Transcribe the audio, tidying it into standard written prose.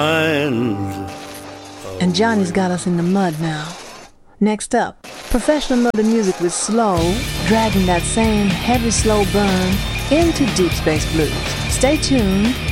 And Johnny's got us in the mud now. Next up, professional murder music with Slow, dragging that same heavy slow burn into Deep Space Blues. Stay tuned.